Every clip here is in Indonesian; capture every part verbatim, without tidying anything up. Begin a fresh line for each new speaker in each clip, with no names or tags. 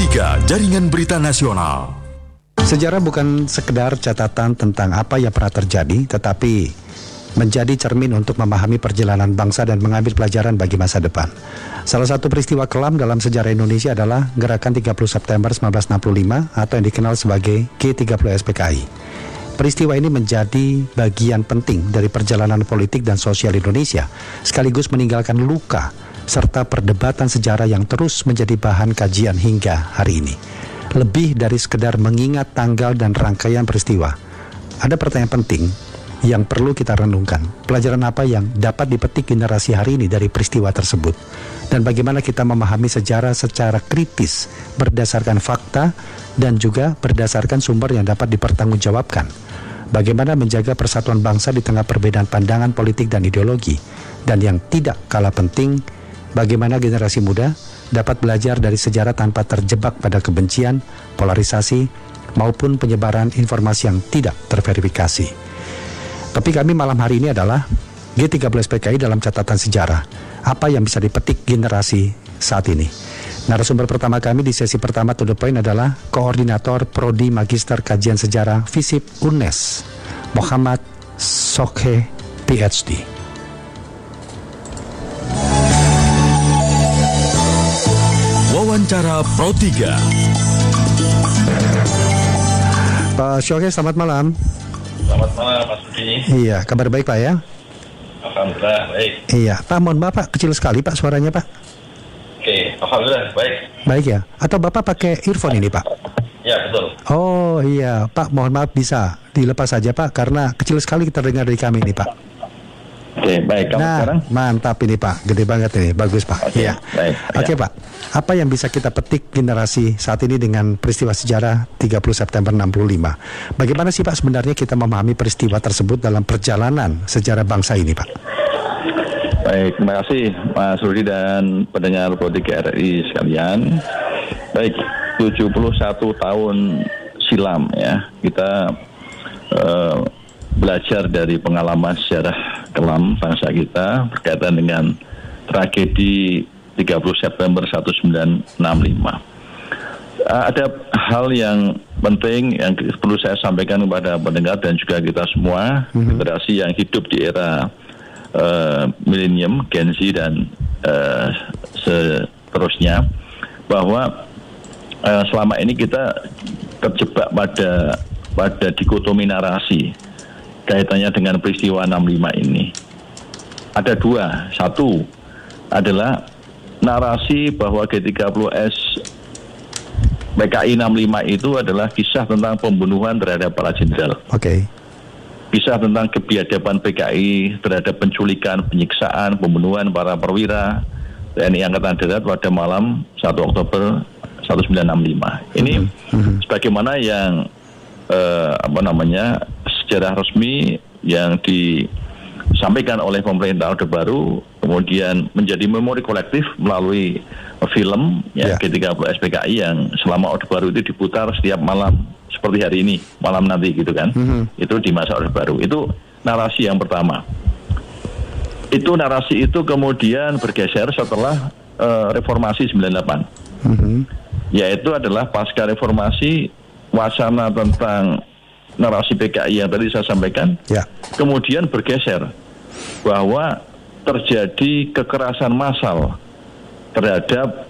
tiga Jaringan Berita Nasional.
Sejarah bukan sekedar catatan tentang apa yang pernah terjadi, tetapi menjadi cermin untuk memahami perjalanan bangsa dan mengambil pelajaran bagi masa depan. Salah satu peristiwa kelam dalam sejarah Indonesia adalah Gerakan tiga puluh September seribu sembilan ratus enam puluh lima atau yang dikenal sebagai G tiga puluh S P K I. Peristiwa ini menjadi bagian penting dari perjalanan politik dan sosial Indonesia, sekaligus meninggalkan luka serta perdebatan sejarah yang terus menjadi bahan kajian hingga hari ini. Lebih dari sekedar mengingat tanggal dan rangkaian peristiwa, ada pertanyaan penting yang perlu kita renungkan. Pelajaran apa yang dapat dipetik generasi hari ini dari peristiwa tersebut? Dan bagaimana kita memahami sejarah secara kritis berdasarkan fakta dan juga berdasarkan sumber yang dapat dipertanggungjawabkan? Bagaimana menjaga persatuan bangsa di tengah perbedaan pandangan politik dan ideologi? Dan yang tidak kalah penting, bagaimana generasi muda dapat belajar dari sejarah tanpa terjebak pada kebencian, polarisasi, maupun penyebaran informasi yang tidak terverifikasi. Topik kami malam hari ini adalah G tiga puluh S P K I dalam catatan sejarah. Apa yang bisa dipetik generasi saat ini? Narasumber pertama kami di sesi pertama To The Point adalah Koordinator Prodi Magister Kajian Sejarah FISIP U N E S, Muhammad Sokhe, P H D.
Wawancara Pro tiga.
Pak Sokhe, selamat malam.
Selamat malam, Mas Budi.
Iya, kabar baik Pak ya?
Alhamdulillah, baik.
Iya, Pak, mohon maaf Pak, kecil sekali Pak suaranya Pak.
Oke, Alhamdulillah, baik.
Baik ya, atau Bapak pakai earphone ini Pak?
Ya, betul.
Oh iya, Pak, mohon maaf bisa dilepas saja Pak, karena kecil sekali kita dengar dari kami ini Pak.
Oke, baik. Kamu
nah,
sekarang?
Mantap ini Pak, gede banget ini, bagus Pak.
Oke,
iya.
baik.
Oke
ya.
Pak, apa yang bisa kita petik generasi saat ini dengan peristiwa sejarah tiga puluh September enam puluh lima? Bagaimana sih Pak sebenarnya kita memahami peristiwa tersebut dalam perjalanan sejarah bangsa ini Pak?
Baik, terima kasih Mas Rudi dan pendengar Pro tiga R I sekalian. Baik, tujuh puluh satu tahun silam ya, kita uh, belajar dari pengalaman sejarah kelam bangsa kita berkaitan dengan tragedi tiga puluh September seribu sembilan ratus enam puluh lima. Uh, ada hal yang penting yang perlu saya sampaikan kepada pendengar dan juga kita semua, mm-hmm. generasi yang hidup di era uh, milenium, Gen Z dan uh, seterusnya, bahwa uh, selama ini kita terjebak pada pada dikotomi narasi kaitannya dengan peristiwa enam puluh lima ini. Ada dua, satu adalah narasi bahwa G tiga puluh S P K I enam puluh lima itu adalah kisah tentang pembunuhan terhadap para jenderal.
Oke. Okay.
Kisah tentang kebiadaban P K I terhadap penculikan, penyiksaan, pembunuhan para perwira T N I Angkatan Darat pada malam satu Oktober seribu sembilan ratus enam puluh lima. Ini mm-hmm. sebagaimana yang eh, apa namanya sejarah resmi yang disampaikan oleh pemerintah Orde Baru, kemudian menjadi memori kolektif melalui film ya, yeah. G tiga puluh S P K I yang selama Orde Baru itu diputar setiap malam seperti hari ini, malam nanti gitu kan. Mm-hmm. Itu di masa Orde Baru. Itu narasi yang pertama. Itu narasi itu kemudian bergeser setelah uh, reformasi sembilan puluh delapan. Mm-hmm. Yaitu adalah pasca reformasi, wacana tentang narasi P K I yang tadi saya sampaikan, yeah. kemudian bergeser bahwa terjadi kekerasan massal terhadap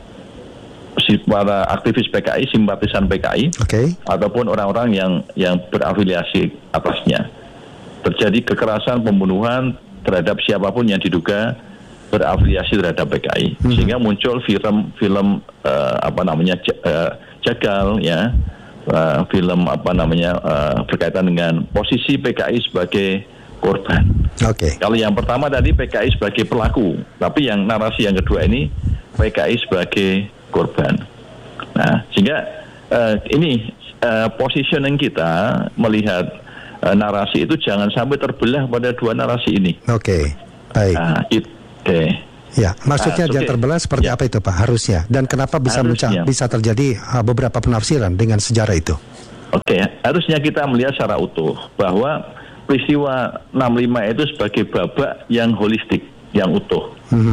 para aktivis P K I, simpatisan P K I, okay. ataupun orang-orang yang yang berafiliasi atasnya. Terjadi kekerasan, pembunuhan terhadap siapapun yang diduga berafiliasi terhadap P K I, hmm. sehingga muncul film-film uh, apa namanya uh, jagal ya. Uh, film apa namanya uh, berkaitan dengan posisi P K I sebagai korban. Oke. Okay. Kalau yang pertama tadi P K I sebagai pelaku, tapi yang narasi yang kedua ini P K I sebagai korban. Nah, sehingga uh, ini uh, positioning kita melihat uh, narasi itu jangan sampai terbelah pada dua narasi ini. Oke. Okay. Baik. Nah, it, Oke. Okay.
Ya, maksudnya nah, jangan okay. terbelah seperti ya. apa itu Pak? Harusnya. Dan kenapa bisa menca- bisa terjadi uh, beberapa penafsiran dengan sejarah itu?
Oke, okay. harusnya kita melihat secara utuh bahwa peristiwa enam puluh lima itu sebagai babak yang holistik, yang utuh. Mm-hmm.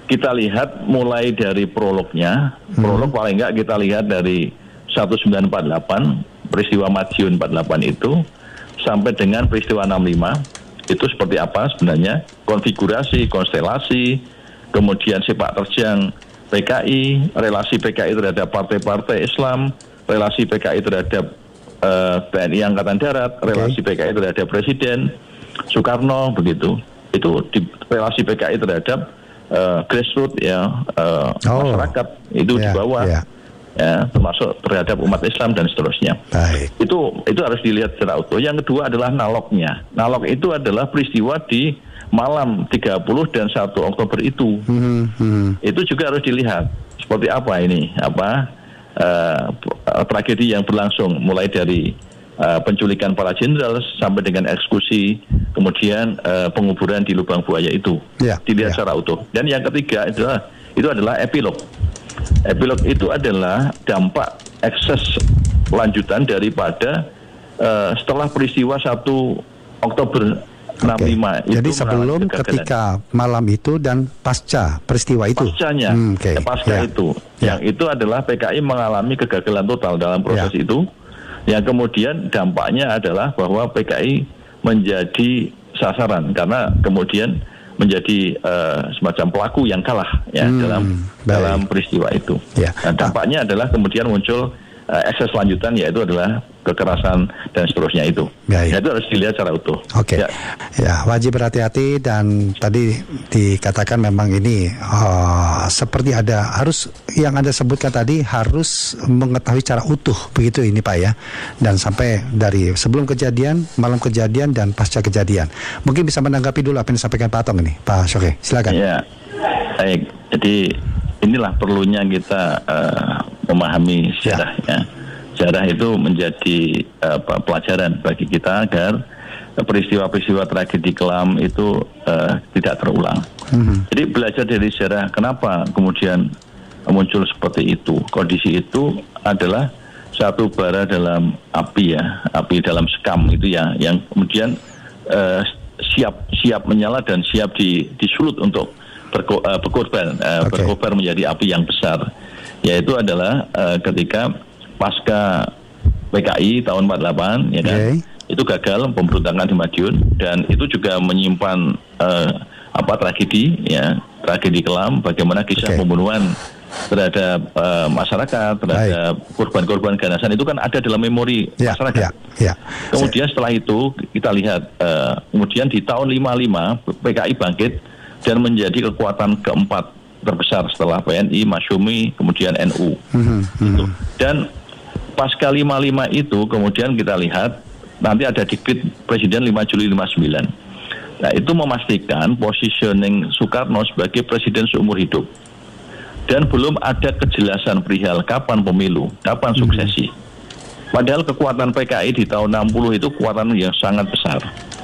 kita lihat mulai dari prolognya, prolog hmm. paling enggak kita lihat dari seribu sembilan ratus empat puluh delapan, peristiwa Madiun empat puluh delapan itu, sampai dengan peristiwa enam puluh lima, itu seperti apa sebenarnya, konfigurasi, konstelasi, kemudian sepak terjang P K I, relasi P K I terhadap partai-partai Islam, relasi P K I terhadap uh, T N I Angkatan Darat, okay. relasi P K I terhadap Presiden Soekarno, begitu. Itu di, relasi P K I terhadap uh, grassroots ya, uh, oh. masyarakat itu yeah, di bawah, yeah. ya, termasuk terhadap umat Islam dan seterusnya. Baik. Itu itu harus dilihat secara utuh. Yang kedua adalah nalognya. Nalog itu adalah peristiwa di malam tiga puluh dan satu Oktober itu. Hmm, hmm. Itu juga harus dilihat seperti apa ini, apa uh, tragedi yang berlangsung mulai dari uh, penculikan para jenderal sampai dengan eksekusi, kemudian uh, penguburan di lubang buaya itu. Yeah, dilihat yeah. secara utuh. Dan yang ketiga adalah itu adalah epilog. Epilog itu adalah dampak ekses lanjutan daripada uh, setelah peristiwa satu Oktober enam puluh lima.
Okay. Jadi sebelum, ketika malam itu dan pasca peristiwa itu.
Pascanya, hmm, okay. ya, pasca yeah. itu. Yeah. Yang itu adalah P K I mengalami kegagalan total dalam proses yeah. itu. Yang kemudian dampaknya adalah bahwa P K I menjadi sasaran karena kemudian menjadi uh, semacam pelaku yang kalah ya hmm, dalam baik. dalam peristiwa itu. Ya. Nah, dampaknya adalah kemudian muncul uh, ekses lanjutan, yaitu adalah kekerasan dan seterusnya itu. Baik. Ya, itu harus dilihat secara utuh.
Oke. Okay. Ya. ya, wajib berhati-hati, dan tadi dikatakan memang ini uh, seperti ada harus yang Anda sebutkan tadi harus mengetahui secara utuh begitu ini Pak ya. Dan sampai dari sebelum kejadian, malam kejadian dan pasca kejadian. Mungkin bisa menanggapi dulu apa yang disampaikan Pak Atong ini. Pak Syokey, silakan.
Ya. Baik. Jadi inilah perlunya kita uh, memahami sejarah ya. ya. Sejarah itu menjadi uh, pelajaran bagi kita agar peristiwa-peristiwa tragedi kelam itu uh, tidak terulang. Mm-hmm. Jadi belajar dari sejarah, kenapa kemudian muncul seperti itu. Kondisi itu adalah satu bara dalam api ya, api dalam sekam itu ya, yang kemudian uh, siap siap menyala dan siap di, disulut untuk berko, uh, berkorban, uh, okay. berkobar menjadi api yang besar. Yaitu adalah uh, ketika pasca P K I tahun empat puluh delapan ya kan, okay. itu gagal pemberontakan di Madiun, dan itu juga menyimpan uh, apa tragedi ya, tragedi kelam, bagaimana kisah okay. pembunuhan terhadap uh, masyarakat, terhadap Baik. korban-korban ganasan itu kan ada dalam memori ya, masyarakat. Ya, ya. Kemudian setelah itu kita lihat uh, kemudian di tahun lima puluh lima P K I bangkit dan menjadi kekuatan keempat terbesar setelah P N I, Masyumi, kemudian N U. Mm-hmm. Gitu. Dan pasca lima puluh lima itu kemudian kita lihat nanti ada dekret Presiden lima Juli lima puluh sembilan. Nah, itu memastikan positioning Soekarno sebagai presiden seumur hidup. Dan belum ada kejelasan perihal kapan pemilu, kapan suksesi. Padahal kekuatan P K I di tahun enam puluh itu kekuatan yang sangat besar.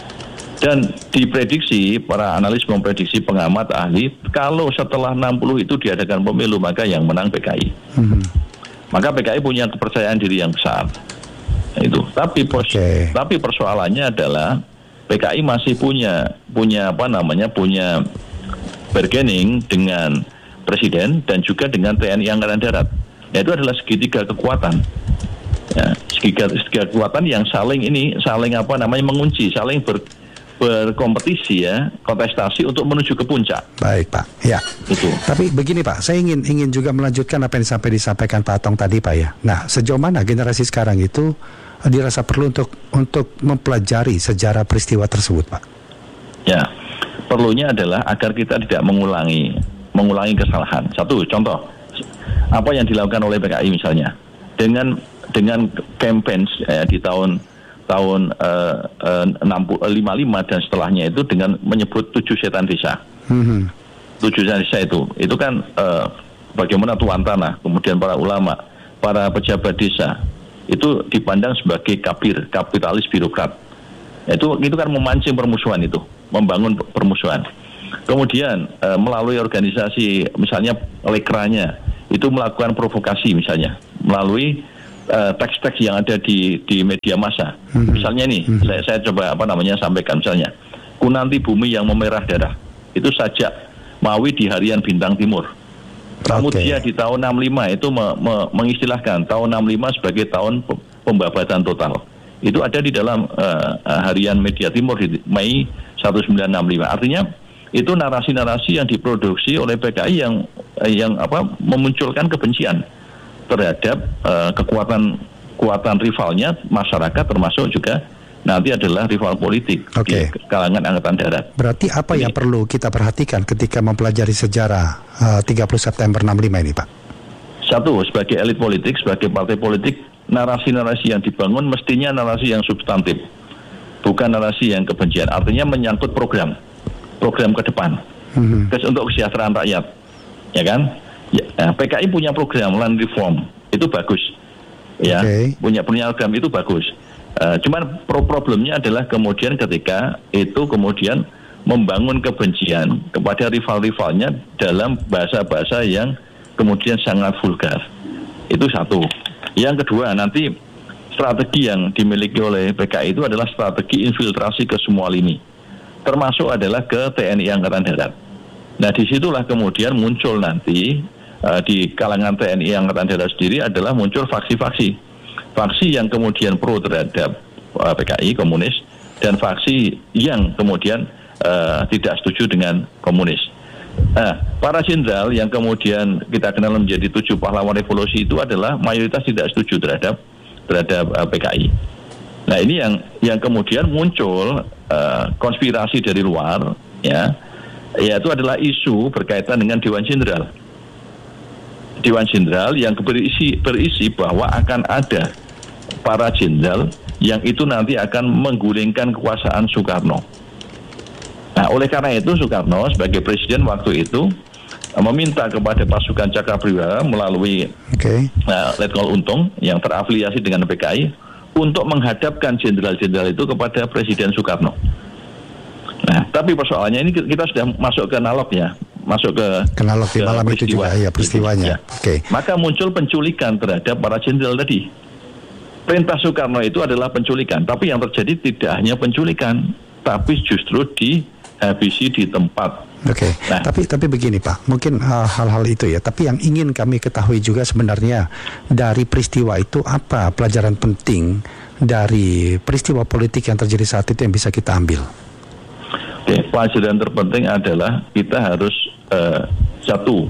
Dan diprediksi, para analis memprediksi, pengamat, ahli, kalau setelah enam puluh itu diadakan pemilu, maka yang menang P K I. Mm-hmm. Maka P K I punya kepercayaan diri yang besar. Itu. Tapi pos- okay. tapi persoalannya adalah P K I masih punya punya apa namanya punya bargaining dengan Presiden dan juga dengan T N I Angkatan Darat. Yaitu adalah segitiga kekuatan. Ya, segitiga, segitiga kekuatan yang saling ini saling apa namanya mengunci, saling ber berkompetisi ya, kontestasi untuk menuju ke puncak.
Baik Pak, ya. Itu. Tapi begini Pak, saya ingin ingin juga melanjutkan apa yang sampai disampaikan Pak Atong tadi Pak ya. Nah, sejauh mana generasi sekarang itu dirasa perlu untuk untuk mempelajari sejarah peristiwa tersebut Pak?
Ya, perlunya adalah agar kita tidak mengulangi mengulangi kesalahan. Satu contoh, apa yang dilakukan oleh P K I misalnya dengan dengan campaign ya, di tahun tahun uh, uh, lima puluh lima dan setelahnya itu dengan menyebut tujuh setan desa. Mm-hmm. Tujuh setan desa itu, itu kan uh, bagaimana tuan tanah, kemudian para ulama, para pejabat desa, itu dipandang sebagai kapir, kapitalis birokrat. Itu itu kan memancing permusuhan itu, membangun permusuhan. Kemudian uh, melalui organisasi, misalnya lekranya, itu melakukan provokasi misalnya, melalui Uh, teks-teks yang ada di di media massa. Mm-hmm. Misalnya nih, mm-hmm. saya saya coba apa namanya sampaikan misalnya, ku nanti bumi yang memerah darah. Itu sajak Mawi di harian Bintang Timur. Kemudian
Okay.
di tahun enam puluh lima itu me- me- mengistilahkan tahun enam puluh lima sebagai tahun pe- pembabatan total. Itu ada di dalam uh, harian Media Timur di Mei seribu sembilan ratus enam puluh lima. Artinya itu narasi-narasi yang diproduksi oleh P K I yang yang apa memunculkan kebencian terhadap uh, kekuatan kekuatan rivalnya masyarakat, termasuk juga nanti adalah rival politik
Oke.
di kalangan Angkatan Darat.
Berarti apa yang
Ini-
perlu kita perhatikan ketika mempelajari sejarah uh, tiga puluh September enam puluh lima ini, Pak?
Satu, sebagai elit politik, sebagai partai politik, narasi-narasi yang dibangun mestinya narasi yang substantif, bukan narasi yang kebencian. Artinya menyangkut program, program ke depan,
Mhm.
kes- untuk kesejahteraan rakyat, ya kan? Ya, nah, P K I punya program land reform, itu bagus, ya,
Oke.
punya punya program itu bagus. Uh, cuman pro problemnya adalah kemudian ketika itu kemudian membangun kebencian kepada rival-rivalnya dalam bahasa-bahasa yang kemudian sangat vulgar. Itu satu. Yang kedua, nanti strategi yang dimiliki oleh P K I itu adalah strategi infiltrasi ke semua lini, termasuk adalah ke T N I Angkatan Darat. Nah, disitulah kemudian muncul nanti uh, di kalangan T N I Angkatan Darat sendiri adalah muncul faksi-faksi. Faksi yang kemudian pro terhadap uh, P K I, komunis, dan faksi yang kemudian uh, tidak setuju dengan komunis. Nah, para jenderal yang kemudian kita kenal menjadi tujuh pahlawan revolusi itu adalah mayoritas tidak setuju terhadap terhadap uh, P K I. Nah, ini yang yang kemudian muncul uh, konspirasi dari luar, ya, yaitu adalah isu berkaitan dengan Dewan Jenderal. Dewan Jenderal yang berisi berisi bahwa akan ada para jenderal yang itu nanti akan menggulingkan kekuasaan Soekarno. Nah, oleh karena itu Soekarno sebagai presiden waktu itu uh, meminta kepada pasukan Cakrabriwara melalui
Oke.
uh, Letkol Untung yang terafiliasi dengan P K I untuk menghadapkan jenderal-jenderal itu kepada Presiden Soekarno. Nah, tapi persoalannya ini kita sudah masuk ke analognya, masuk ke
Kenal di
ke
malam itu
peristiwa.
juga, ya peristiwanya.
Ya.
Oke.
Maka muncul penculikan terhadap para jenderal tadi. Perintah Soekarno itu adalah penculikan, tapi yang terjadi tidak hanya penculikan, tapi justru dihabisi di tempat.
Oke,
Nah.
tapi tapi begini Pak, mungkin uh, hal-hal itu ya. Tapi yang ingin kami ketahui juga sebenarnya dari peristiwa itu apa pelajaran penting dari peristiwa politik yang terjadi saat itu yang bisa kita ambil?
Oke, pelajaran terpenting adalah kita harus uh, satu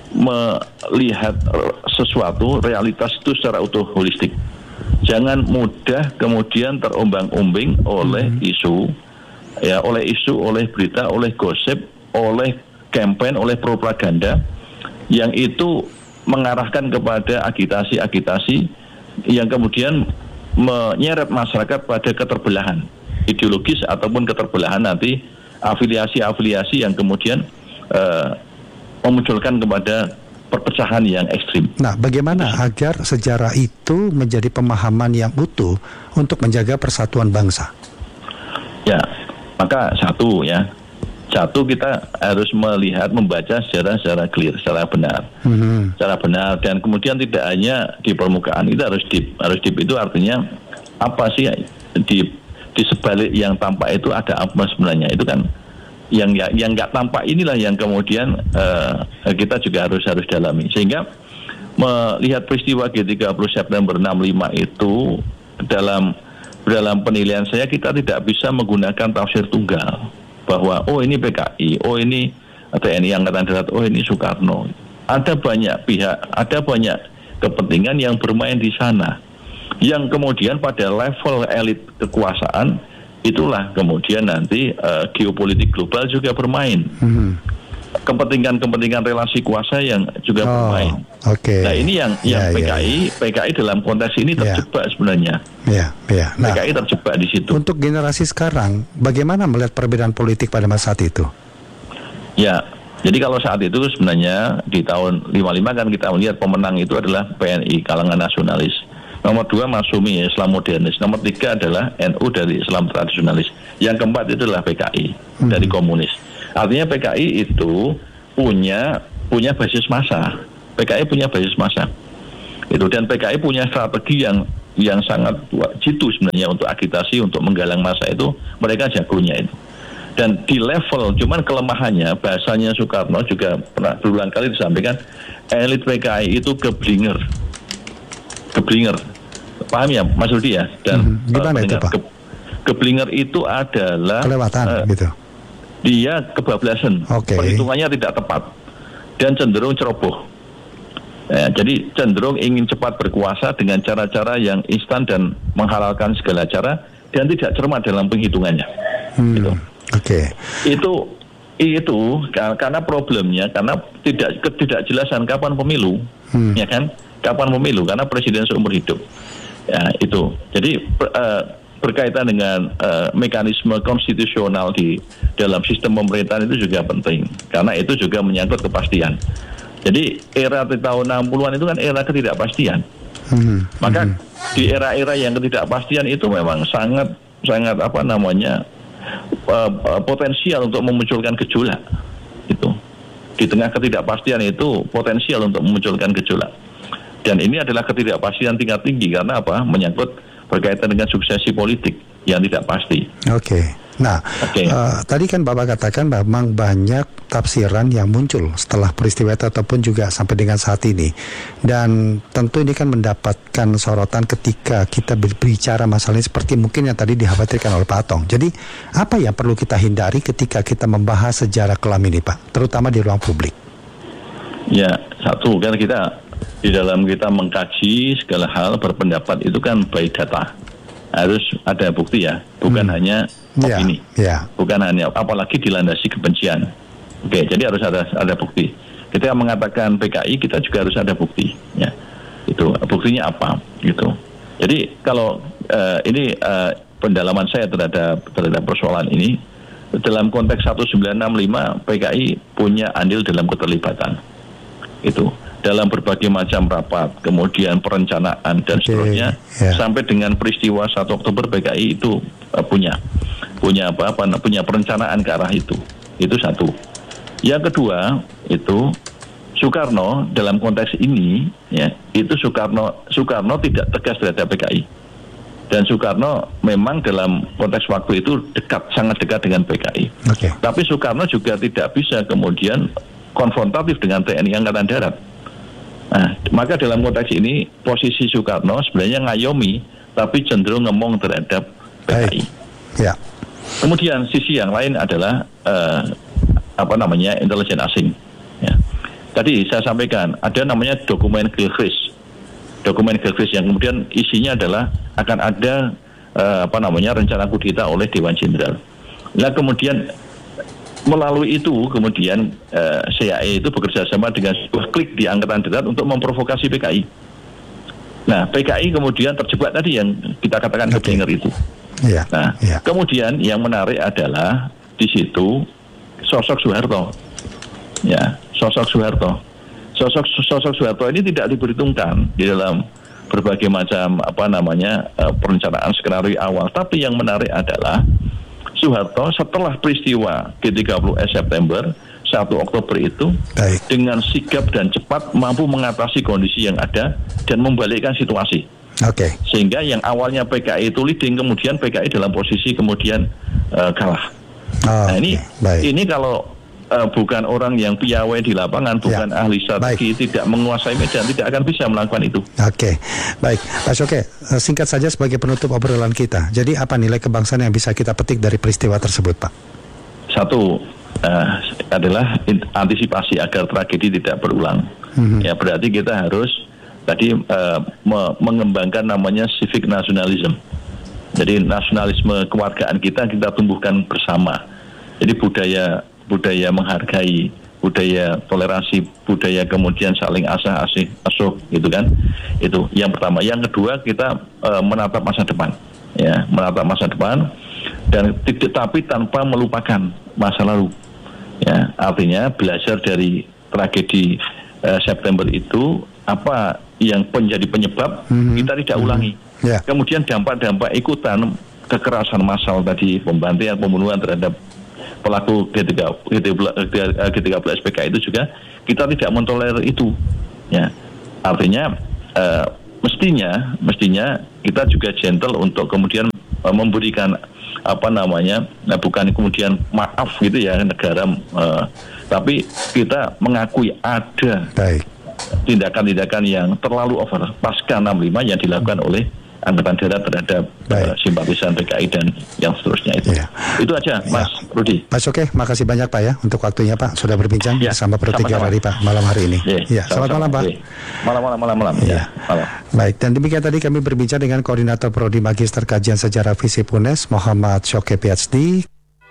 melihat sesuatu realitas itu secara utuh holistik. Jangan mudah kemudian terombang-ambing oleh isu, ya, oleh isu, oleh berita, oleh gosip, oleh kampanye, oleh propaganda yang itu mengarahkan kepada agitasi-agitasi yang kemudian menyeret masyarakat pada keterbelahan ideologis ataupun keterbelahan nanti afiliasi-afiliasi yang kemudian uh, memunculkan kepada perpecahan yang ekstrim.
Nah, bagaimana agar sejarah itu menjadi pemahaman yang utuh untuk menjaga persatuan bangsa?
Ya, maka satu ya, satu kita harus melihat, membaca secara secara clear, secara benar,
Mhm.
secara benar, dan kemudian tidak hanya di permukaan, itu harus deep. Harus deep itu artinya apa sih di di sebalik yang tampak itu ada apa sebenarnya? Itu kan yang yang nggak tampak inilah yang kemudian uh, kita juga harus harus dalami, sehingga melihat peristiwa G tiga puluh September enam puluh lima itu dalam dalam penilaian saya kita tidak bisa menggunakan tafsir tunggal bahwa oh ini P K I, oh ini T N I Angkatan Darat, oh ini Soekarno. Ada banyak pihak, ada banyak kepentingan yang bermain di sana, yang kemudian pada level elit kekuasaan itulah kemudian nanti uh, geopolitik global juga bermain.
Mhm.
Kepentingan-kepentingan relasi kuasa yang juga
Oh,
bermain.
oke.
Nah, ini yang yang
Ya,
P K I
ya,
P K I dalam konteks ini
Ya.
terjebak sebenarnya.
Ya, ya. Nah,
P K I terjebak di situ.
untuk generasi sekarang, bagaimana melihat perbedaan politik pada masa saat itu?
Ya, jadi kalau saat itu sebenarnya di tahun lima puluh lima kan kita melihat pemenang itu adalah P N I, kalangan nasionalis. Nomor dua Masyumi, Islam modernis. Nomor tiga adalah N U dari Islam tradisionalis. Yang keempat itu adalah P K I dari komunis. Artinya P K I itu punya punya basis massa. P K I punya basis massa. Itu, dan P K I punya strategi yang yang sangat jitu sebenarnya untuk agitasi, untuk menggalang massa itu, mereka jagonya itu. Dan di level, cuman kelemahannya bahasanya Soekarno juga pernah berulang kali disampaikan, elit P K I itu keblinger, keblinger, paham ya Mas Rudi ya? Dan
hmm. Gimana uh, itu Pak? Ke,
keblinger itu adalah
kelewatan uh, gitu.
Dia kebablasan, okay. Perhitungannya tidak tepat dan cenderung ceroboh. Ya, jadi cenderung ingin cepat berkuasa dengan cara-cara yang instan dan menghalalkan segala cara dan tidak cermat dalam penghitungannya. Hmm. Gitu.
Oke. Okay.
Itu itu karena problemnya karena tidak ketidakjelasan kapan pemilu, hmm. ya kan? Kapan pemilu karena presiden seumur hidup. Ya, itu. Jadi uh, berkaitan dengan uh, mekanisme konstitusional di dalam sistem pemerintahan itu juga penting karena itu juga menyangkut kepastian. Jadi era di tahun enam puluhan itu kan era ketidakpastian. Hmm. Maka hmm. di era-era yang ketidakpastian itu memang sangat sangat apa namanya Uh, uh, potensial untuk memunculkan gejolak. Itu di tengah ketidakpastian itu potensial untuk memunculkan gejolak. Dan ini adalah ketidakpastian tingkat tinggi karena apa? Menyangkut berkaitan dengan suksesi politik yang tidak pasti.
Oke. Okay. Nah, okay. uh, tadi kan Bapak katakan memang banyak tafsiran yang muncul setelah peristiwa itu ataupun juga sampai dengan saat ini. Dan tentu ini kan mendapatkan sorotan ketika kita berbicara masalah ini seperti mungkin yang tadi dikhawatirkan oleh Pak Atong. Jadi, apa yang perlu kita hindari ketika kita membahas sejarah kelam ini, Pak? Terutama di ruang publik.
Ya, satu, kan kita di dalam kita mengkaji segala hal berpendapat itu kan by data. Harus ada bukti ya, bukan hmm. hanya opini, yeah, yeah. bukan hanya apalagi dilandasi kebencian. Oke, jadi harus ada ada bukti. Kita mengatakan P K I, kita juga harus ada bukti. Ya, itu buktinya apa? Gitu. Jadi kalau uh, ini uh, pendalaman saya terhadap terhadap persoalan ini dalam konteks seribu sembilan ratus enam puluh lima P K I punya andil dalam keterlibatan. Itu. Dalam berbagai macam rapat, kemudian perencanaan dan okay, seterusnya, yeah. sampai dengan peristiwa satu Oktober P K I itu uh, punya, punya apa, apa, punya perencanaan ke arah itu, itu satu. Yang kedua itu Soekarno dalam konteks ini, ya, itu Soekarno, Soekarno tidak tegas terhadap P K I, dan Soekarno memang dalam konteks waktu itu dekat, sangat dekat dengan P K I. Okay. Tapi Soekarno juga tidak bisa kemudian konfrontatif dengan T N I Angkatan Darat. Nah, maka dalam konteks ini posisi Soekarno sebenarnya ngayomi, tapi cenderung ngomong terhadap P K I. Hey. Ya. Kemudian sisi yang lain adalah uh, apa namanya intelijen asing. Ya. Tadi saya sampaikan ada namanya dokumen Gilchrist, dokumen Gilchrist yang kemudian isinya adalah akan ada uh, apa namanya rencana kudeta oleh Dewan Jenderal. Nah kemudian melalui itu kemudian uh, C I A itu bekerja sama dengan sebuah klik di Angkatan Darat untuk memprovokasi P K I. Nah P K I kemudian terjebak tadi yang kita katakan okay. keblinger itu. Yeah. Nah yeah. kemudian yang menarik adalah di situ sosok Soeharto. Ya sosok Soeharto. Sosok sosok Soeharto ini tidak diperhitungkan di dalam berbagai macam apa namanya uh, perencanaan skenario awal. Tapi yang menarik adalah Soeharto setelah peristiwa G tiga puluh S September satu Oktober itu Baik. dengan sigap dan cepat mampu mengatasi kondisi yang ada dan membalikkan situasi. Oke. Okay. Sehingga yang awalnya P K I itu leading kemudian P K I dalam posisi kemudian uh, kalah. Oh, nah ini okay. ini kalau uh, bukan orang yang piawai di lapangan, bukan ya. ahli strategi, Baik. tidak menguasai medan, tidak akan bisa melakukan itu. Oke, okay. Baik, Pak Syoke, singkat saja sebagai penutup obrolan kita. Jadi apa nilai kebangsaan yang bisa kita petik dari peristiwa tersebut, Pak? Satu uh, adalah antisipasi agar tragedi tidak berulang. Mm-hmm. Ya berarti kita harus tadi uh, me- mengembangkan namanya civic nationalism. Jadi nasionalisme kewargaan kita kita tumbuhkan bersama. Jadi budaya budaya menghargai, budaya toleransi, budaya kemudian saling asah asih asuh gitu kan. Itu yang pertama. Yang kedua kita uh, menatap masa depan. Ya, menatap masa depan dan tidak tapi tanpa melupakan masa lalu. Ya, artinya belajar dari tragedi uh, September itu apa yang menjadi penyebab mm-hmm. kita tidak ulangi. Mm-hmm. Yeah. Kemudian dampak-dampak ikutan kekerasan massal tadi, pembantaian, pembunuhan terhadap pelaku G tiga puluh S P K itu juga kita tidak mentolerir itu. Ya, artinya uh, mestinya mestinya kita juga gentle untuk kemudian uh, memberikan apa namanya, nah bukan kemudian maaf gitu ya negara, uh, tapi kita mengakui ada
Baik.
tindakan-tindakan yang terlalu over pasca enam puluh lima yang dilakukan oleh Angkatan Darat terhadap uh, simpatisan P K I dan yang seterusnya itu. Ya. Itu aja, Mas ya. Rudi.
Mas Oke, makasih banyak Pak ya untuk waktunya Pak, sudah berbincang ya, bersama Pro tiga hari Pak malam hari ini. Ya, ya selamat malam Pak.
Malam malam malam malam. Ya. Ya. Malam.
Baik, dan demikian tadi kami berbincang dengan Koordinator Prodi Magister Kajian Sejarah FISIP U N E S Muhammad Syoke P H D.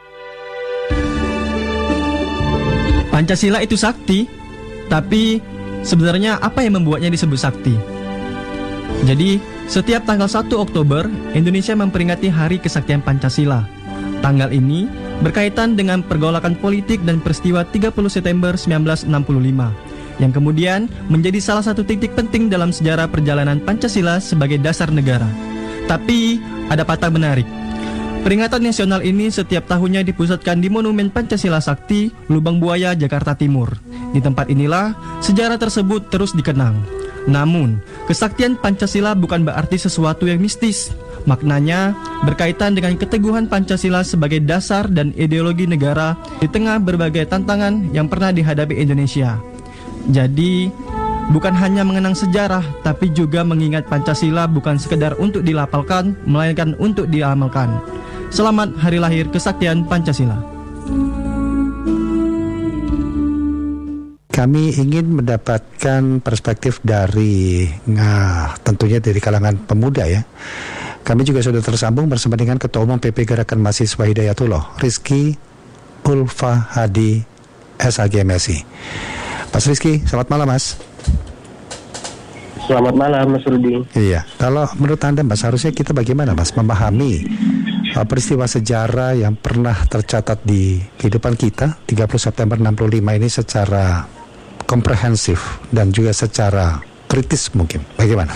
Pancasila itu sakti, tapi sebenarnya apa yang membuatnya disebut sakti? Jadi, setiap tanggal satu Oktober, Indonesia memperingati Hari Kesaktian Pancasila. Tanggal ini berkaitan dengan pergolakan politik dan peristiwa tiga puluh September seribu sembilan ratus enam puluh lima, yang kemudian menjadi salah satu titik penting dalam sejarah perjalanan Pancasila sebagai dasar negara. Tapi, ada patah menarik. Peringatan nasional ini setiap tahunnya dipusatkan di Monumen Pancasila Sakti, Lubang Buaya, Jakarta Timur. Di tempat inilah, sejarah tersebut terus dikenang. Namun, kesaktian Pancasila bukan berarti sesuatu yang mistis. Maknanya berkaitan dengan keteguhan Pancasila sebagai dasar dan ideologi negara di tengah berbagai tantangan yang pernah dihadapi Indonesia. Jadi, bukan hanya mengenang sejarah, tapi juga mengingat Pancasila bukan sekedar untuk dilapalkan, melainkan untuk diamalkan. Selamat Hari Lahir Kesaktian Pancasila.
Kami ingin mendapatkan perspektif dari, nah, tentunya dari kalangan pemuda ya. Kami juga sudah tersambung bersama dengan Ketua Umum P P Gerakan Mahasiswa Hidayatullah, Rizky Ulfa Hadi S H G M S I. Mas Rizky, selamat malam Mas.
Selamat malam Mas Rudi.
Iya, kalau menurut Anda Mas, harusnya kita bagaimana Mas memahami uh, peristiwa sejarah yang pernah tercatat di kehidupan kita tiga puluh September enam puluh lima ini secara komprehensif dan juga secara kritis mungkin, bagaimana?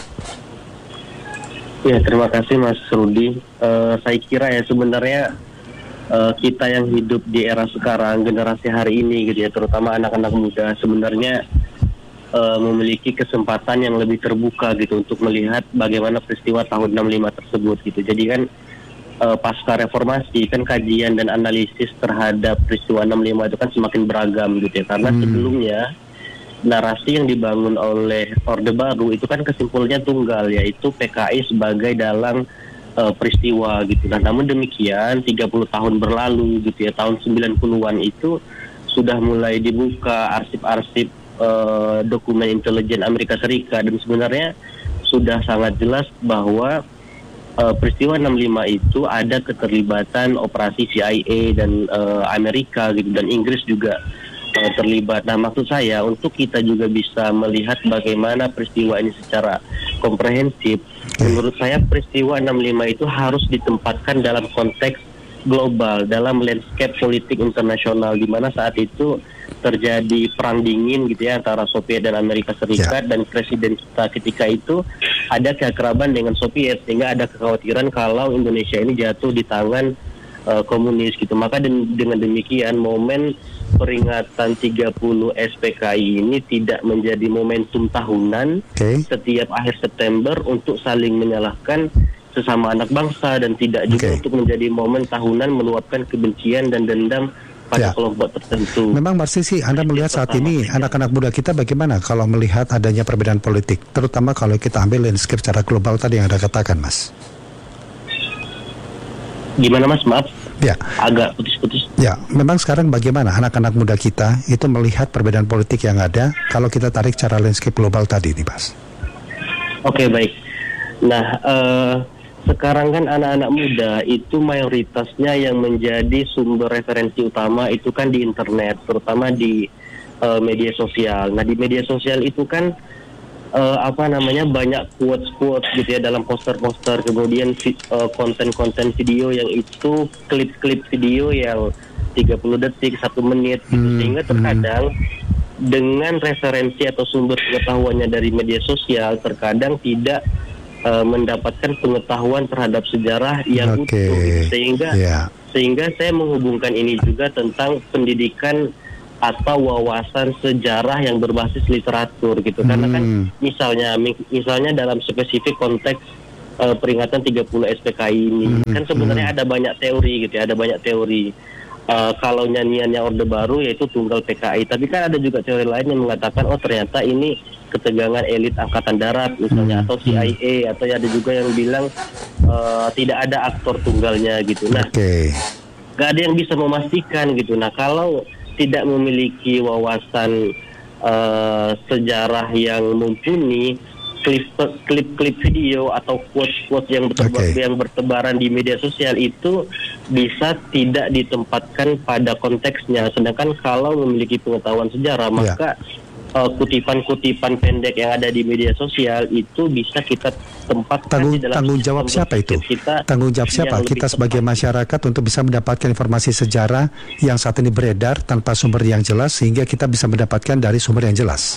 Ya, terima kasih Mas Rudi. Uh, saya kira ya sebenarnya uh, kita yang hidup di era sekarang, generasi hari ini gitu ya, terutama anak-anak muda sebenarnya uh, memiliki kesempatan yang lebih terbuka gitu untuk melihat bagaimana peristiwa tahun enam puluh lima tersebut gitu. Jadi kan uh, pasca reformasi kan kajian dan analisis terhadap peristiwa enam puluh lima itu kan semakin beragam gitu ya, karena hmm. sebelumnya narasi yang dibangun oleh Orde Baru itu kan kesimpulannya tunggal, yaitu P K I sebagai dalang uh, peristiwa gitu. Nah, namun demikian tiga puluh tahun berlalu gitu ya, tahun sembilan puluhan itu sudah mulai dibuka arsip-arsip uh, dokumen intelijen Amerika Serikat, dan sebenarnya sudah sangat jelas bahwa uh, peristiwa enam puluh lima itu ada keterlibatan operasi C I A dan uh, Amerika gitu, dan Inggris juga terlibat. Nah, maksud saya untuk kita juga bisa melihat bagaimana peristiwa ini secara komprehensif, menurut saya peristiwa enam puluh lima itu harus ditempatkan dalam konteks global, dalam landscape politik internasional, di mana saat itu terjadi perang dingin gitu ya antara Soviet dan Amerika Serikat, yeah. dan presiden kita ketika itu ada keakraban dengan Soviet, sehingga ada kekhawatiran kalau Indonesia ini jatuh di tangan uh, komunis gitu. Maka den- dengan demikian momen peringatan tiga puluh S P K I ini tidak menjadi momentum tahunan okay. setiap akhir September untuk saling menyalahkan sesama anak bangsa, dan tidak juga okay. untuk menjadi momen tahunan meluapkan kebencian dan dendam pada ya. kelompok tertentu.
Memang Mas Sisi, Anda melihat saat ini anak-anak muda kita bagaimana kalau melihat adanya perbedaan politik, terutama kalau kita ambil landscape secara global tadi yang Anda katakan, Mas?
Gimana Mas? Maaf.
Ya.
Agak putus-putus.
Ya, memang sekarang bagaimana anak-anak muda kita itu melihat perbedaan politik yang ada kalau kita tarik cara landscape global tadi nih, Mas?
Oke, baik. Nah, uh, sekarang kan anak-anak muda itu mayoritasnya yang menjadi sumber referensi utama itu kan di internet, terutama di uh, media sosial. Nah, di media sosial itu kan Uh, apa namanya banyak quotes-quotes gitu ya dalam poster-poster, kemudian vi- uh, konten-konten video yang itu klip-klip video yang tiga puluh detik, satu menit gitu. hmm, sehingga terkadang hmm. dengan referensi atau sumber pengetahuannya dari media sosial terkadang tidak uh, mendapatkan pengetahuan terhadap sejarah yang
okay.
utuh gitu. sehingga yeah. sehingga saya menghubungkan ini juga tentang pendidikan atau wawasan sejarah yang berbasis literatur gitu, karena kan
hmm.
misalnya misalnya dalam spesifik konteks uh, peringatan tiga puluh S P K I ini.
Hmm.
Kan sebenarnya
Hmm.
ada banyak teori gitu ya, ada banyak teori. Uh, kalau nyanyiannya Orde Baru yaitu tunggal P K I, tapi kan ada juga teori lain yang mengatakan oh ternyata ini ketegangan elit angkatan darat misalnya,
Hmm.
atau C I A, atau ada juga yang bilang uh, tidak ada aktor tunggalnya gitu. Nah,
Oke.
gak ada yang bisa memastikan gitu. Nah, kalau tidak memiliki wawasan uh, sejarah yang mumpuni, klip klip-klip video atau quote-quote yang bertebar,
Okay.
yang bertebaran di media sosial itu bisa tidak ditempatkan pada konteksnya. Sedangkan kalau memiliki pengetahuan sejarah,
Ya.
maka uh, kutipan-kutipan pendek yang ada di media sosial itu bisa kita tempatkan
Tanggung,
di dalam
tanggung
sistem
jawab siapa itu?
berpikir kita
Tanggung jawab siapa?
yang lebih
Kita sebagai
tepat.
masyarakat untuk bisa mendapatkan informasi sejarah yang saat ini beredar tanpa sumber yang jelas sehingga kita bisa mendapatkan dari sumber yang jelas.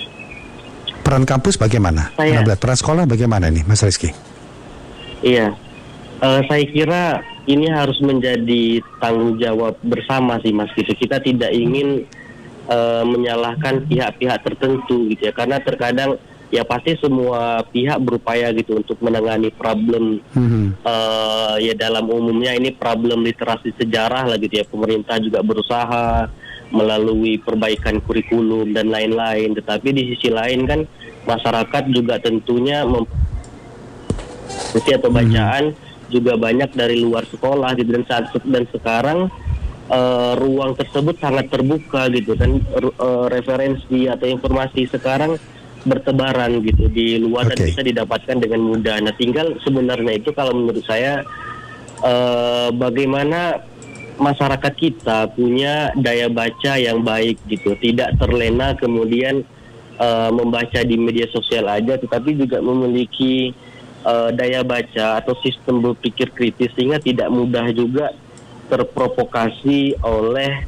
Peran kampus bagaimana?
Saya-
Anda melihat peran sekolah bagaimana nih, Mas Rizky?
Iya, Eh, saya kira ini harus menjadi tanggung jawab bersama sih Mas gitu. Kita tidak ingin eh, menyalahkan pihak-pihak tertentu gitu ya, karena terkadang ya pasti semua pihak berupaya gitu untuk menangani problem
Hmm.
eh, ya dalam umumnya ini problem literasi sejarah lah gitu ya. Pemerintah juga berusaha melalui perbaikan kurikulum dan lain-lain, tetapi di sisi lain kan masyarakat juga tentunya mem- atau bacaan juga banyak dari luar sekolah gitu, dan saat dan sekarang uh, ruang tersebut sangat terbuka gitu kan, uh, referensi atau informasi sekarang bertebaran gitu di luar dan
Oke.
bisa didapatkan dengan mudah. Nah, tinggal sebenarnya itu kalau menurut saya uh, bagaimana masyarakat kita punya daya baca yang baik gitu, tidak terlena kemudian uh, membaca di media sosial aja, tetapi juga memiliki Uh, daya baca atau sistem berpikir kritis sehingga tidak mudah juga terprovokasi oleh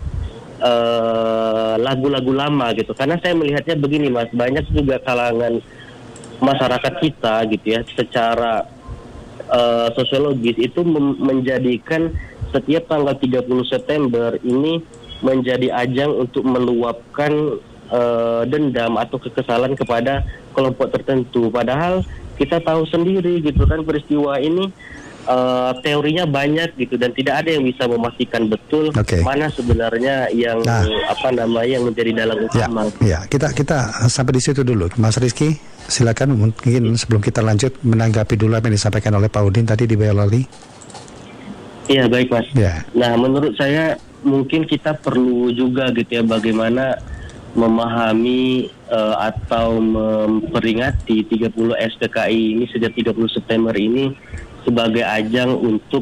uh, lagu-lagu lama gitu. Karena saya melihatnya begini Mas, banyak juga kalangan masyarakat kita gitu ya secara uh, sosiologis itu mem- menjadikan setiap tanggal tiga puluh September ini menjadi ajang untuk meluapkan uh, dendam atau kekesalan kepada kelompok tertentu. Padahal kita tahu sendiri gitu kan peristiwa ini uh, teorinya banyak gitu dan tidak ada yang bisa memastikan betul
Oke.
mana sebenarnya yang
Nah.
apa namanya yang menjadi dalang
Ya,
utama.
ya, kita kita sampai di situ dulu, Mas Rizky. Silakan mungkin sebelum kita lanjut menanggapi dulu apa yang disampaikan oleh Pak Udin tadi di Boyolali.
Iya baik Mas.
Ya.
Nah menurut saya mungkin kita perlu juga gitu ya bagaimana memahami uh, atau memperingati tiga puluh S P K I ini sejak tiga puluh September ini sebagai ajang untuk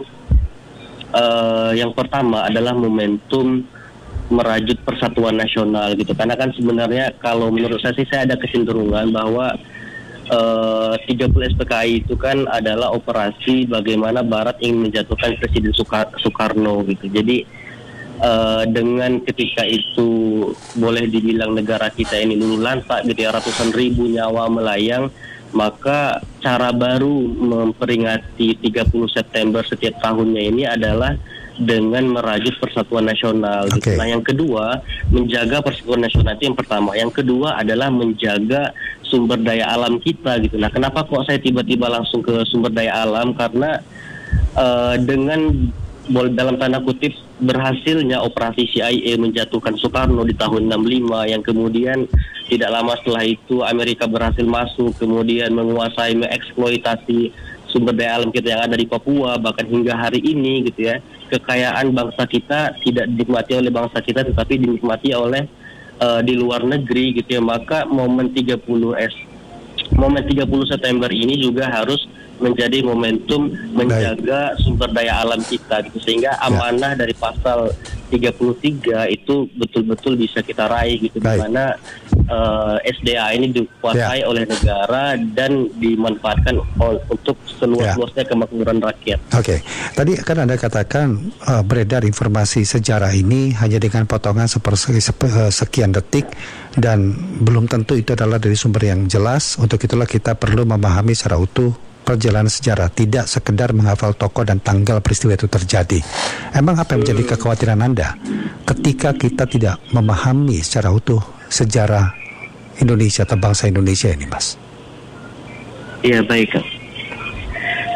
uh, yang pertama adalah momentum merajut persatuan nasional gitu. Karena kan sebenarnya kalau menurut saya sih saya ada kecenderungan bahwa uh, tiga puluh S P K I itu kan adalah operasi bagaimana Barat ingin menjatuhkan Presiden Soekar- Soekarno gitu. Jadi Uh, dengan ketika itu boleh dibilang negara kita ini luluh lantak gitu ya, ratusan ribu nyawa melayang, maka cara baru memperingati tiga puluh September setiap tahunnya ini adalah dengan merajut persatuan nasional gitu.
Oke.
Nah yang kedua, menjaga persatuan nasional itu yang pertama. Yang kedua adalah menjaga sumber daya alam kita gitu. Nah kenapa kok saya tiba-tiba langsung ke sumber daya alam? Karena uh, dengan boleh dalam tanda kutip berhasilnya operasi C I A menjatuhkan Soekarno di tahun enam puluh lima, yang kemudian tidak lama setelah itu Amerika berhasil masuk kemudian menguasai, mengeksploitasi sumber daya alam kita yang ada di Papua, bahkan hingga hari ini gitu ya, kekayaan bangsa kita tidak dinikmati oleh bangsa kita tetapi dinikmati oleh uh, di luar negeri gitu ya. Maka momen tiga puluh S momen tiga puluh September ini juga harus menjadi momentum menjaga sumber daya alam kita gitu, sehingga amanah dari pasal tiga puluh tiga itu betul-betul bisa kita raih gitu, di
Baik.
mana uh, S D A ini dikuasai oleh negara dan dimanfaatkan ol- untuk seluas-luasnya kemakmuran rakyat.
Oke, tadi kan Anda katakan uh, beredar informasi sejarah ini hanya dengan potongan seperse- sep- uh, sekian detik dan belum tentu itu adalah dari sumber yang jelas. Untuk itulah kita perlu memahami secara utuh perjalanan sejarah, tidak sekedar menghafal tokoh dan tanggal peristiwa itu terjadi. Emang apa yang menjadi kekhawatiran Anda ketika kita tidak memahami secara utuh sejarah Indonesia atau bangsa Indonesia ini, Mas?
Iya baik Kak.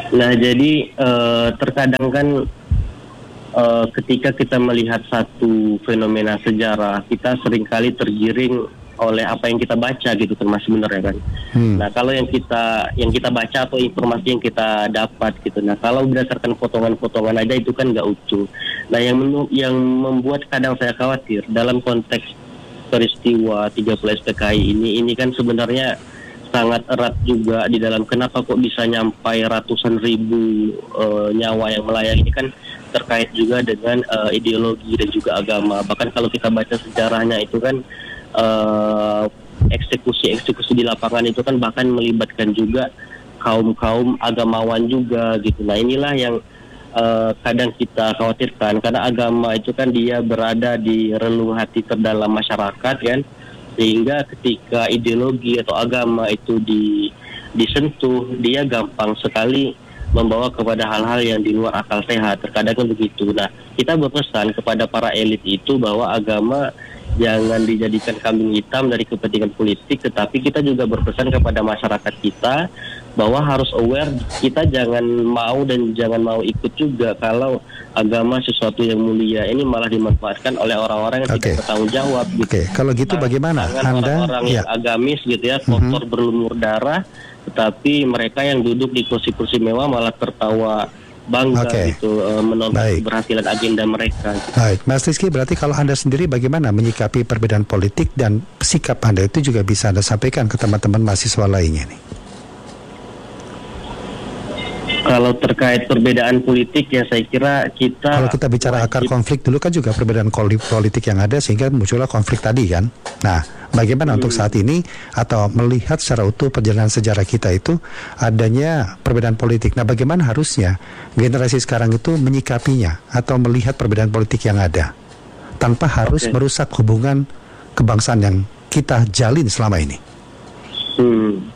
Nah, jadi uh, terkadang kan uh, ketika kita melihat satu fenomena sejarah, kita seringkali tergiring oleh apa yang kita baca gitu kan, Mas, sebenarnya kan. Hmm. Nah, kalau yang kita yang kita baca atau informasi yang kita dapat gitu. Nah, kalau berdasarkan potongan-potongan aja itu kan nggak utuh. Nah, yang menu, yang membuat kadang saya khawatir dalam konteks peristiwa tiga puluh S P K I ini ini kan sebenarnya sangat erat juga di dalam kenapa kok bisa nyampai ratusan ribu uh, nyawa yang melayang ini kan terkait juga dengan uh, ideologi dan juga agama. Bahkan kalau kita baca sejarahnya itu kan Uh, eksekusi-eksekusi di lapangan itu kan bahkan melibatkan juga kaum-kaum agamawan juga gitu. Nah, inilah yang uh, kadang kita khawatirkan karena agama itu kan dia berada di relung hati terdalam masyarakat kan, sehingga ketika ideologi atau agama itu di, disentuh, dia gampang sekali membawa kepada hal-hal yang di luar akal sehat. Terkadang kan begitu. Nah, kita berpesan kepada para elit itu bahwa agama jangan dijadikan kambing hitam dari kepentingan politik, tetapi kita juga berpesan kepada masyarakat kita bahwa harus aware, kita jangan mau dan jangan mau ikut juga kalau agama sesuatu yang mulia ini malah dimanfaatkan oleh orang-orang yang
okay.
tidak bertanggung jawab. Gitu.
Oke, okay. Kalau gitu nah, bagaimana? Anda
orang-orang
ya.
yang agamis gitu ya, kotor mm-hmm. berlumur darah, tetapi mereka yang duduk di kursi-kursi mewah malah tertawa bangga okay. gitu uh, menonton keberhasilan agenda mereka. Gitu.
Baik, Mas Rizky, berarti kalau Anda sendiri bagaimana menyikapi perbedaan politik dan sikap Anda itu juga bisa Anda sampaikan ke teman-teman mahasiswa lainnya nih?
Kalau terkait perbedaan politik ya saya kira kita
kalau kita bicara wajib. Akar konflik dulu kan juga perbedaan politik yang ada sehingga muncullah konflik tadi kan. Nah, bagaimana hmm. untuk saat ini atau melihat secara utuh perjalanan sejarah kita itu adanya perbedaan politik. Nah, bagaimana harusnya generasi sekarang itu menyikapinya atau melihat perbedaan politik yang ada tanpa harus okay. merusak hubungan kebangsaan yang kita jalin selama ini.
Hmm.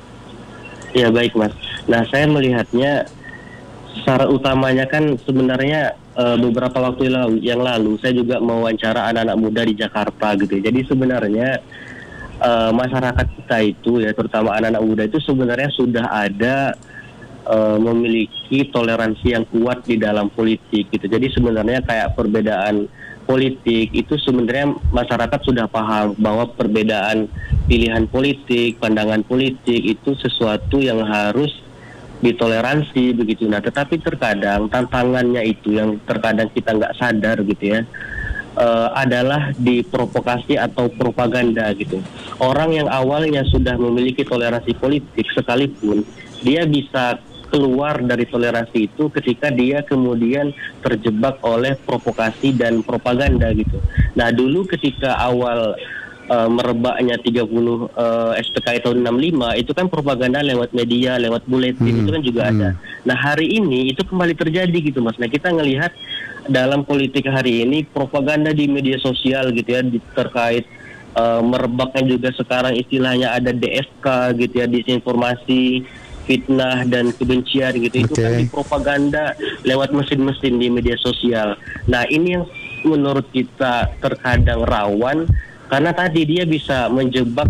Ya baik, Mas. Nah, saya melihatnya secara utamanya kan sebenarnya uh, beberapa waktu lalu, yang lalu saya juga mewawancara anak-anak muda di Jakarta gitu. Jadi sebenarnya uh, masyarakat kita itu ya, terutama anak-anak muda itu sebenarnya sudah ada uh, memiliki toleransi yang kuat di dalam politik gitu. Jadi sebenarnya kayak perbedaan politik itu sebenarnya masyarakat sudah paham bahwa perbedaan pilihan politik, pandangan politik itu sesuatu yang harus ditoleransi begitu. Nah, tetapi terkadang tantangannya itu yang terkadang kita nggak sadar gitu ya, uh, adalah diprovokasi atau propaganda gitu. Orang yang awalnya sudah memiliki toleransi politik sekalipun dia bisa keluar dari toleransi itu ketika dia kemudian terjebak oleh provokasi dan propaganda gitu. Nah, dulu ketika awal Uh, merebaknya tiga puluh uh, S P K I tahun enam puluh lima itu kan propaganda lewat media, lewat buletin hmm. itu kan juga hmm. ada. Nah, hari ini itu kembali terjadi gitu, Mas. Nah, kita ngelihat dalam politik hari ini propaganda di media sosial gitu ya, di, terkait uh, merebaknya juga sekarang istilahnya ada D S K gitu ya, disinformasi, fitnah dan kebencian gitu. Okay. Itu kan dipropaganda lewat mesin-mesin di media sosial. Nah, ini yang menurut kita terkadang rawan karena tadi dia bisa menjebak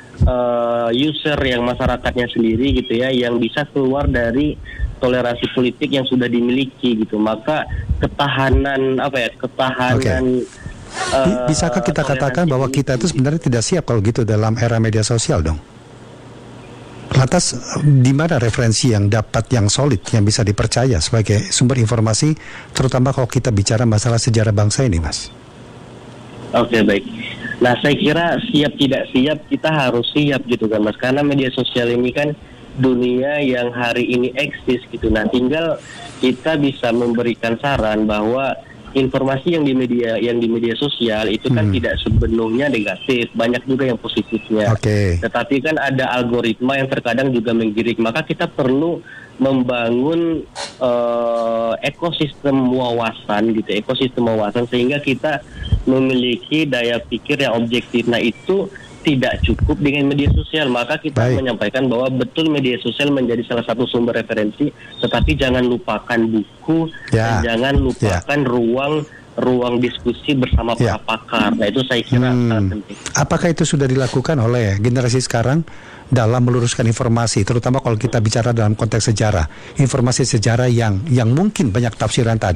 uh, user yang masyarakatnya sendiri gitu ya, yang bisa keluar dari toleransi politik yang sudah dimiliki gitu. Maka ketahanan apa ya, ketahanan
okay. uh, bisakah kita katakan bahwa kita itu sebenarnya tidak siap kalau gitu dalam era media sosial dong? Lantas di mana referensi yang dapat yang solid, yang bisa dipercaya sebagai sumber informasi, terutama kalau kita bicara masalah sejarah bangsa ini, Mas?
Oke, okay, baik. Nah, saya kira siap tidak siap kita harus siap gitu kan, Mas, karena media sosial ini kan dunia yang hari ini eksis gitu. Nah, tinggal kita bisa memberikan saran bahwa informasi yang di media yang di media sosial itu kan hmm. tidak sepenuhnya negatif, banyak juga yang positifnya. Okay. Tetapi kan ada algoritma yang terkadang juga menggiring, maka kita perlu membangun uh, ekosistem wawasan gitu, ekosistem wawasan sehingga kita memiliki daya pikir yang objektif. Nah, itu tidak cukup dengan media sosial, maka kita Baik. menyampaikan bahwa betul media sosial menjadi salah satu sumber referensi, tetapi jangan lupakan buku ya. dan jangan lupakan ya. ruang ruang diskusi bersama
Ya.
para pakar. Nah itu saya kira
Hmm.
sangat penting.
Apakah itu sudah dilakukan oleh generasi sekarang dalam meluruskan informasi, terutama kalau kita bicara dalam konteks sejarah, informasi sejarah yang yang mungkin banyak tafsiran tadi?